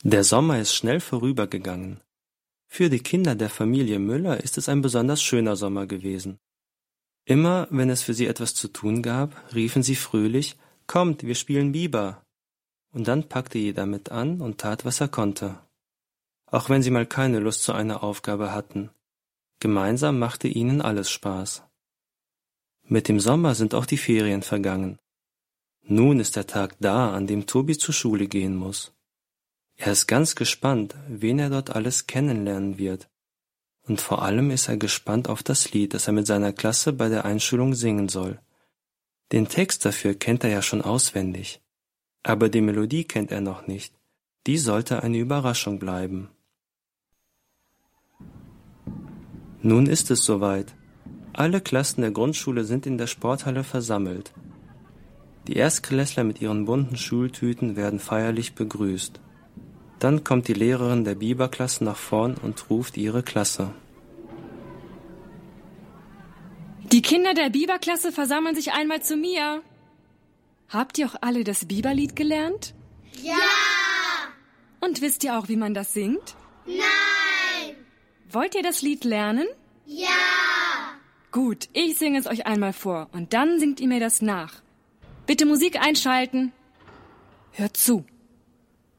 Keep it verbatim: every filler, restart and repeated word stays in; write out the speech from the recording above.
Der Sommer ist schnell vorübergegangen. Für die Kinder der Familie Müller ist es ein besonders schöner Sommer gewesen. Immer, wenn es für sie etwas zu tun gab, riefen sie fröhlich: »Kommt, wir spielen Biber!« Und dann packte jeder mit an und tat, was er konnte. Auch wenn sie mal keine Lust zu einer Aufgabe hatten. Gemeinsam machte ihnen alles Spaß. Mit dem Sommer sind auch die Ferien vergangen. Nun ist der Tag da, an dem Tobi zur Schule gehen muss. Er ist ganz gespannt, wen er dort alles kennenlernen wird. Und vor allem ist er gespannt auf das Lied, das er mit seiner Klasse bei der Einschulung singen soll. Den Text dafür kennt er ja schon auswendig. Aber die Melodie kennt er noch nicht. Die sollte eine Überraschung bleiben. Nun ist es soweit. Alle Klassen der Grundschule sind in der Sporthalle versammelt. Die Erstklässler mit ihren bunten Schultüten werden feierlich begrüßt. Dann kommt die Lehrerin der Biberklasse nach vorn und ruft ihre Klasse. Die Kinder der Biberklasse versammeln sich einmal zu mir. Habt ihr auch alle das Biberlied gelernt? Ja! Und wisst ihr auch, wie man das singt? Nein! Wollt ihr das Lied lernen? Ja! Gut, ich singe es euch einmal vor und dann singt ihr mir das nach. Bitte Musik einschalten. Hört zu.